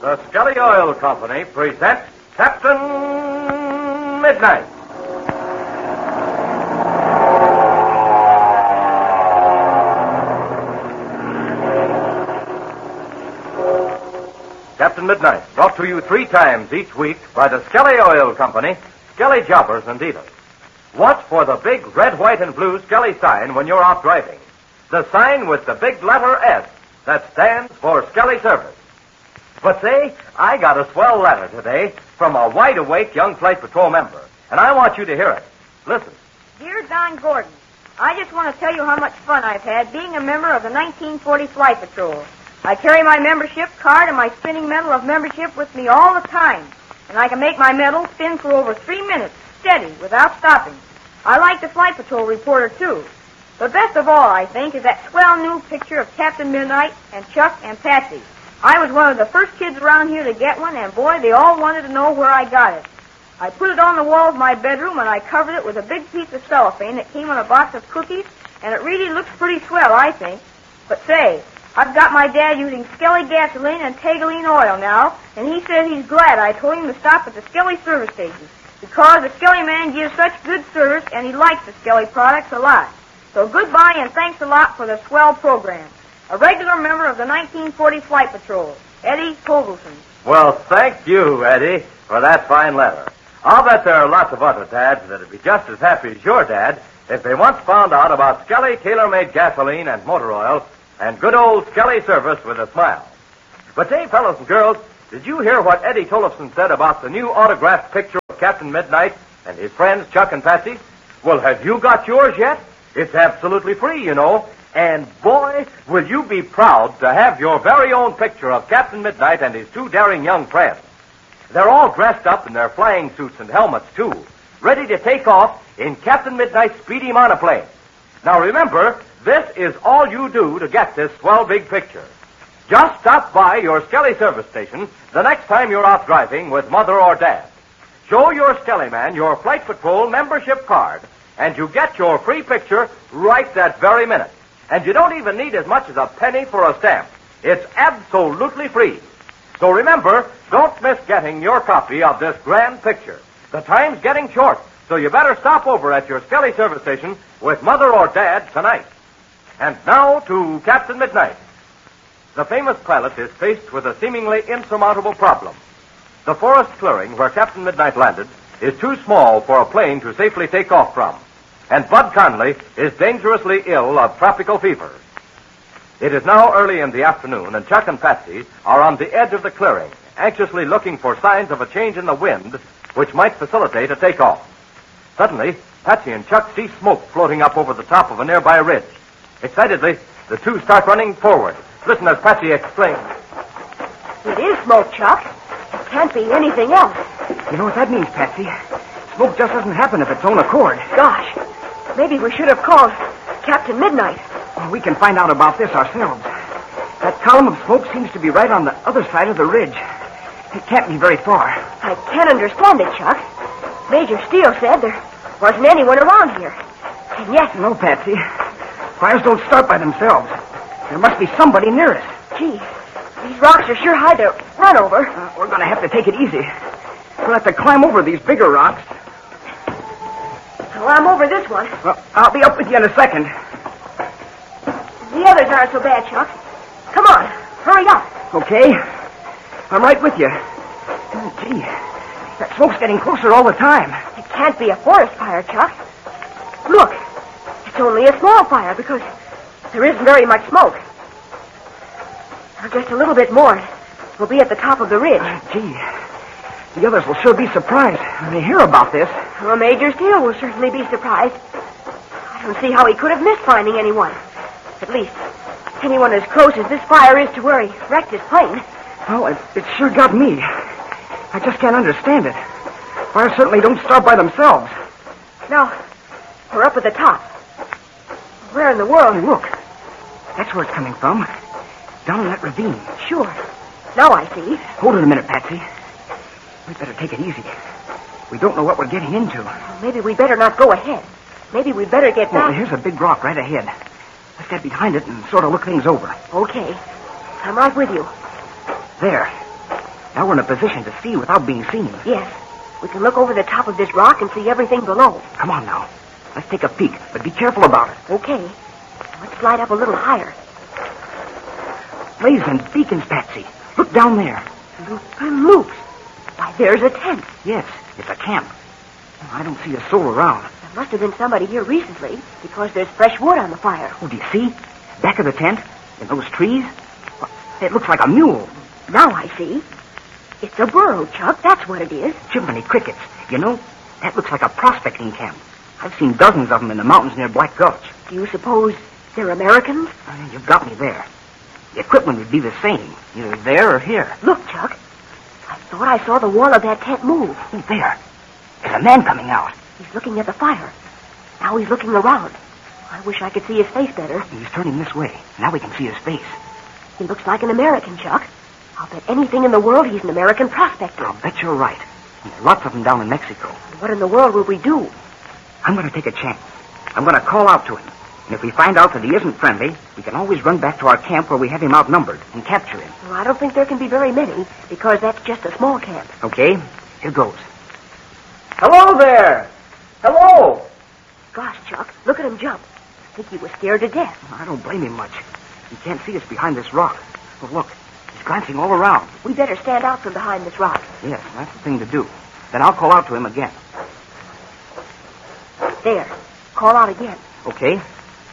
The Skelly Oil Company presents Captain Midnight. Captain Midnight, brought to you 3 times each week by the Skelly Oil Company, Skelly Jobbers and Dealers. Watch for the big red, white, and blue Skelly sign when you're out driving. The sign with the big letter S that stands for Skelly Service. But say, I got a swell letter today from a wide-awake young Flight Patrol member, and I want you to hear it. Listen. Dear Don Gordon, I just want to tell you how much fun I've had being a member of the 1940 Flight Patrol. I carry my membership card and my spinning medal of membership with me all the time, and I can make my medal spin for over 3 minutes, steady, without stopping. I like the Flight Patrol reporter, too. But best of all, I think, is that swell new picture of Captain Midnight and Chuck and Patsy. I was one of the first kids around here to get one, and boy, they all wanted to know where I got it. I put it on the wall of my bedroom, and I covered it with a big piece of cellophane that came on a box of cookies, and it really looks pretty swell, I think. But say, I've got my dad using Skelly gasoline and Tagaline oil now, and he says he's glad I told him to stop at the Skelly service station, because the Skelly man gives such good service, and he likes the Skelly products a lot. So goodbye, and thanks a lot for the swell program. A regular member of the 1940 Flight Patrol, Eddie Fogelson. Well, thank you, Eddie, for that fine letter. I'll bet there are lots of other dads that'd be just as happy as your dad if they once found out about Skelly tailor-made gasoline and motor oil and good old Skelly service with a smile. But say, fellows and girls, did you hear what Eddie Tollefson said about the new autographed picture of Captain Midnight and his friends Chuck and Patsy? Well, have you got yours yet? It's absolutely free, you know. And, boy, will you be proud to have your very own picture of Captain Midnight and his 2 daring young friends. They're all dressed up in their flying suits and helmets, too, ready to take off in Captain Midnight's speedy monoplane. Now, remember, this is all you do to get this swell big picture. Just stop by your Skelly service station the next time you're out driving with Mother or Dad. Show your Skelly man your Flight Patrol membership card, and you get your free picture right that very minute. And you don't even need as much as a penny for a stamp. It's absolutely free. So remember, don't miss getting your copy of this grand picture. The time's getting short, so you better stop over at your Skelly service station with Mother or Dad tonight. And now to Captain Midnight. The famous pilot is faced with a seemingly insurmountable problem. The forest clearing where Captain Midnight landed is too small for a plane to safely take off from. And Bud Conley is dangerously ill of tropical fever. It is now early in the afternoon, and Chuck and Patsy are on the edge of the clearing, anxiously looking for signs of a change in the wind which might facilitate a takeoff. Suddenly, Patsy and Chuck see smoke floating up over the top of a nearby ridge. Excitedly, the 2 start running forward. Listen as Patsy exclaims. It is smoke, Chuck. It can't be anything else. You know what that means, Patsy? Smoke just doesn't happen of its own accord. Gosh, maybe we should have called Captain Midnight. Well, we can find out about this ourselves. That column of smoke seems to be right on the other side of the ridge. It can't be very far. I can't understand it, Chuck. Major Steele said there wasn't anyone around here. And yet... No, Patsy. Fires don't start by themselves. There must be somebody near us. Gee, these rocks are sure hard to run over. We're going to have to take it easy. We'll have to climb over these bigger rocks. Well, I'm over this one. Well, I'll be up with you in a second. The others aren't so bad, Chuck. Come on, hurry up. Okay. I'm right with you. Oh, gee, that smoke's getting closer all the time. It can't be a forest fire, Chuck. Look, it's only a small fire because there isn't very much smoke. Now, just a little bit more. We'll be at the top of the ridge. Gee, the others will sure be surprised when they hear about this. Well, Major Steele will certainly be surprised. I don't see how he could have missed finding anyone. At least, anyone as close as this fire is to where he wrecked his plane. Well, it sure got me. I just can't understand it. Fires certainly don't start by themselves. Now, we're up at the top. Where in the world? Hey, look. That's where it's coming from. Down in that ravine. Sure. Now I see. Hold it a minute, Patsy. We'd better take it easy. We don't know what we're getting into. Well, maybe we better not go ahead. Maybe we'd better get back. Well, here's a big rock right ahead. Let's get behind it and sort of look things over. Okay. I'm right with you. There. Now we're in a position to see without being seen. Yes. We can look over the top of this rock and see everything below. Come on now. Let's take a peek, but be careful about it. Okay. Let's slide up a little higher. Blazing beacons, Patsy. Look down there. Loops. Why, there's a tent. Yes, it's a camp. I don't see a soul around. There must have been somebody here recently because there's fresh wood on the fire. Oh, do you see? Back of the tent, in those trees, it looks like a mule. Now I see. It's a burro, Chuck. That's what it is. Jiminy crickets. You know, that looks like a prospecting camp. I've seen dozens of them in the mountains near Black Gulch. Do you suppose they're Americans? You've got me there. The equipment would be the same, either there or here. Look, Chuck. I thought I saw the wall of that tent move. Oh, there. There's a man coming out. He's looking at the fire. Now he's looking around. I wish I could see his face better. He's turning this way. Now we can see his face. He looks like an American, Chuck. I'll bet anything in the world he's an American prospector. I'll bet you're right. And there's lots of them down in Mexico. What in the world will we do? I'm going to take a chance. I'm going to call out to him. And if we find out that he isn't friendly, we can always run back to our camp where we have him outnumbered and capture him. Well, I don't think there can be very many, because that's just a small camp. Okay, here goes. Hello there! Hello! Gosh, Chuck, look at him jump. I think he was scared to death. I don't blame him much. He can't see us behind this rock. But look, he's glancing all around. We better stand out from behind this rock. Yes, that's the thing to do. Then I'll call out to him again. There. Call out again. Okay.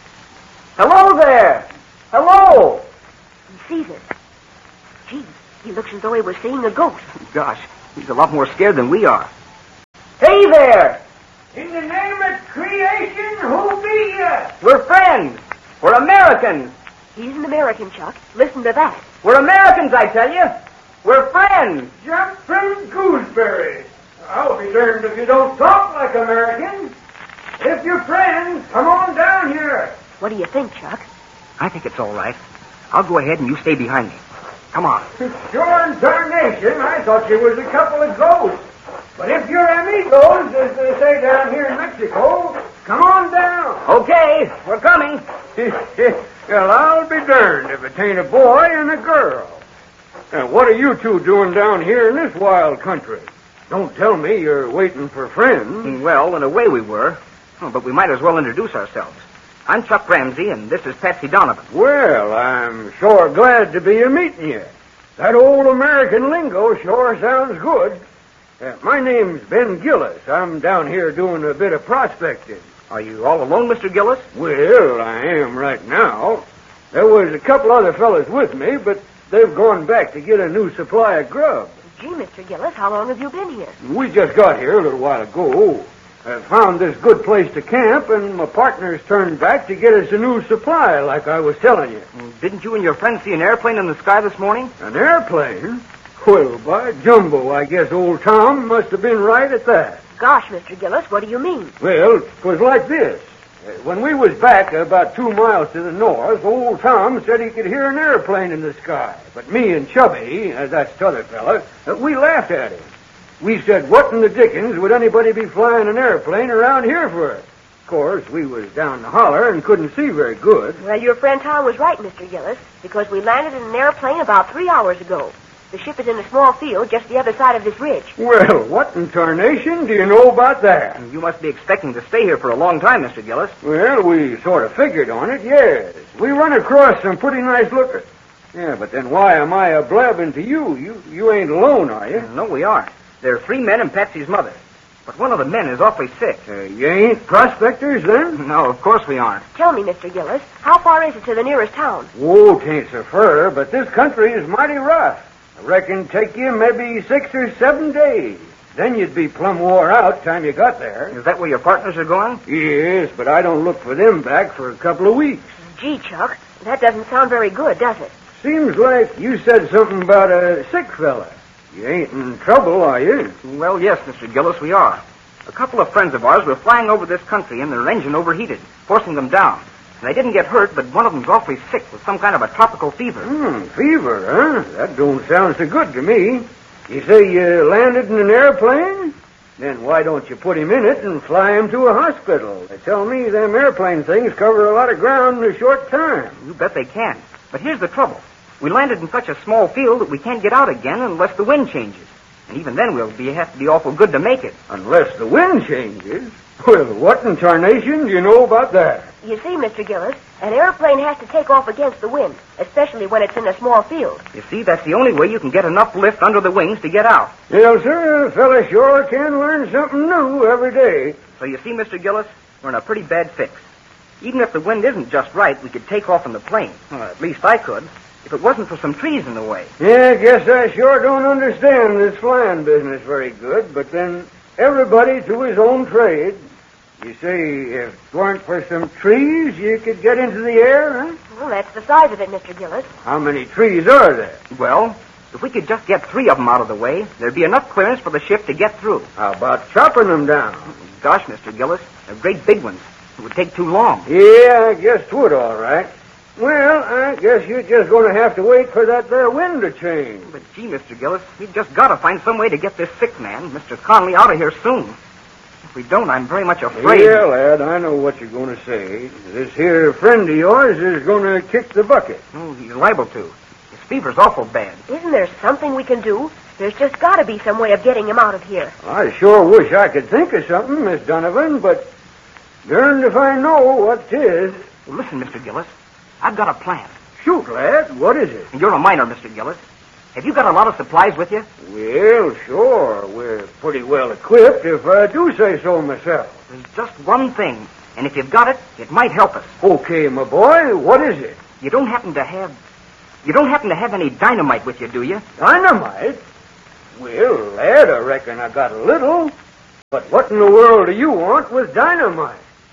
Hello there! Hello! He sees us. Gee, he looks as though he was seeing a ghost. Gosh, he's a lot more scared than we are. Hey there! In the name of creation, who be you? We're friends. We're Americans. He's an American, Chuck. Listen to that. We're Americans, I tell you. We're friends. Jump from gooseberries. I'll be darned if you don't talk like Americans. If you're friends, come on down here. What do you think, Chuck? I think it's all right. I'll go ahead and you stay behind me. Come on. Sure in tarnation, I thought you was a couple of ghosts. But if you're amigos, as they say down here in Mexico, come on down. Okay, we're coming. Well, I'll be darned if it ain't a boy and a girl. Now, what are you two doing down here in this wild country? Don't tell me you're waiting for friends. Well, in a way we were. Oh, but we might as well introduce ourselves. I'm Chuck Ramsey, and this is Patsy Donovan. Well, I'm sure glad to be a-meeting you. That old American lingo sure sounds good. My name's Ben Gillis. I'm down here doing a bit of prospecting. Are you all alone, Mr. Gillis? Well, I am right now. There was a couple other fellas with me, but they've gone back to get a new supply of grub. Gee, Mr. Gillis, how long have you been here? We just got here a little while ago. I found this good place to camp, and my partners turned back to get us a new supply, like I was telling you. Didn't you and your friend see an airplane in the sky this morning? An airplane? Well, by jumbo, I guess old Tom must have been right at that. Gosh, Mr. Gillis, what do you mean? Well, it was like this. When we was back about 2 miles to the north, old Tom said he could hear an airplane in the sky. But me and Chubby, that's the other fella, we laughed at him. We said, what in the dickens would anybody be flying an airplane around here for? Of course, we was down the holler and couldn't see very good. Well, your friend Tom was right, Mr. Gillis, because we landed in an airplane about 3 hours ago. The ship is in a small field just the other side of this ridge. Well, what in tarnation do you know about that? You must be expecting to stay here for a long time, Mr. Gillis. Well, we sort of figured on it, yes. We run across some pretty nice lookers. Yeah, but then why am I a-blabbing to you? You ain't alone, are you? No, we aren't. There are 3 men and Patsy's mother. But one of the men is awfully sick. You ain't prospectors, then? No, of course we aren't. Tell me, Mr. Gillis, how far is it to the nearest town? Oh, 'tain't so fur, but this country is mighty rough. I reckon take you maybe 6 or 7 days. Then you'd be plumb wore out time you got there. Is that where your partners are going? Yes, but I don't look for them back for a couple of weeks. Gee, Chuck, that doesn't sound very good, does it? Seems like you said something about a sick fella. You ain't in trouble, are you? Well, yes, Mr. Gillis, we are. A couple of friends of ours were flying over this country and their engine overheated, forcing them down. And they didn't get hurt, but one of them's awfully sick with some kind of a tropical fever. Fever, huh? That don't sound so good to me. You say you landed in an airplane? Then why don't you put him in it and fly him to a hospital? They tell me them airplane things cover a lot of ground in a short time. You bet they can. But here's the trouble. We landed in such a small field that we can't get out again unless the wind changes. And even then have to be awful good to make it. Unless the wind changes? Well, what in tarnation do you know about that? You see, Mr. Gillis, an airplane has to take off against the wind, especially when it's in a small field. You see, that's the only way you can get enough lift under the wings to get out. Well, sir, a fella sure can learn something new every day. So you see, Mr. Gillis, we're in a pretty bad fix. Even if the wind isn't just right, we could take off in the plane. Well, at least I could, if it wasn't for some trees in the way. Yeah, I guess I sure don't understand this flying business very good, but then everybody to his own trade. You say if it weren't for some trees, you could get into the air, huh? Well, that's the size of it, Mr. Gillis. How many trees are there? Well, if we could just get 3 of them out of the way, there'd be enough clearance for the ship to get through. How about chopping them down? Gosh, Mr. Gillis, they're great big ones. It would take too long. Yeah, I guess 'twould, all right. Well, I guess you're just going to have to wait for that there wind to change. But gee, Mr. Gillis, we've just got to find some way to get this sick man, Mr. Conley, out of here soon. If we don't, I'm very much afraid. Yeah, lad, I know what you're going to say. This here friend of yours is going to kick the bucket. Oh, he's liable to. His fever's awful bad. Isn't there something we can do? There's just got to be some way of getting him out of here. I sure wish I could think of something, Miss Donovan, but darned if I know what 'tis. Well, listen, Mr. Gillis, I've got a plan. Shoot, lad, what is it? And you're a miner, Mr. Gillis. Have you got a lot of supplies with you? Well, sure. We're pretty well equipped, if I do say so myself. There's just one thing, and if you've got it, it might help us. Okay, my boy, what is it? You don't happen to have any dynamite with you, do you? Dynamite? Well, lad, I reckon I got a little. But what in the world do you want with dynamite?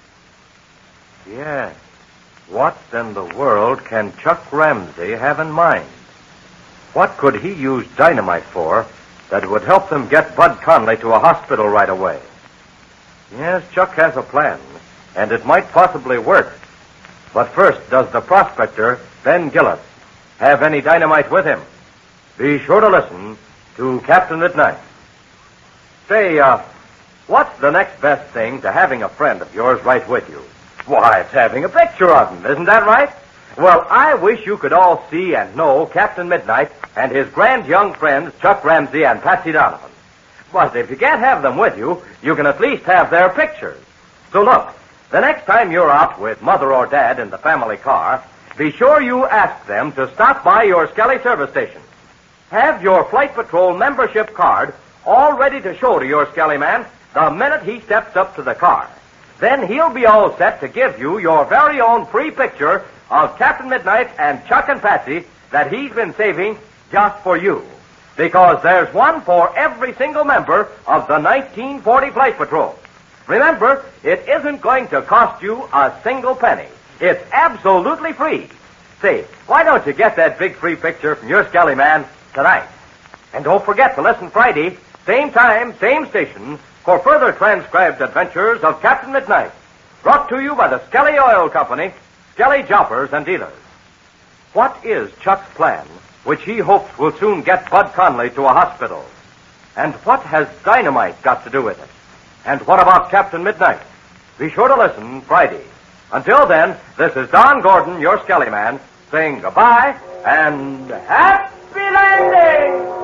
Yes. What in the world can Chuck Ramsey have in mind? What could he use dynamite for that would help them get Bud Conley to a hospital right away? Yes, Chuck has a plan, and it might possibly work. But first, does the prospector, Ben Gillis, have any dynamite with him? Be sure to listen to Captain Midnight. Say, what's the next best thing to having a friend of yours right with you? Why, it's having a picture of him, isn't that right? Well, I wish you could all see and know Captain Midnight and his grand young friends, Chuck Ramsey and Patsy Donovan. But if you can't have them with you, you can at least have their pictures. So look, the next time you're out with Mother or Dad in the family car, be sure you ask them to stop by your Skelly service station. Have your Flight Patrol membership card all ready to show to your Skelly man the minute he steps up to the car. Then he'll be all set to give you your very own free picture of Captain Midnight and Chuck and Patsy that he's been saving just for you. Because there's one for every single member of the 1940 Flight Patrol. Remember, it isn't going to cost you a single penny. It's absolutely free. Say, why don't you get that big free picture from your Skelly man tonight? And don't forget to listen Friday, same time, same station, for further transcribed adventures of Captain Midnight. Brought to you by the Skelly Oil Company, Skelly Jobbers and Dealers. What is Chuck's plan, which he hopes will soon get Bud Conley to a hospital? And what has dynamite got to do with it? And what about Captain Midnight? Be sure to listen Friday. Until then, this is Don Gordon, your Skelly man, saying goodbye and happy landing!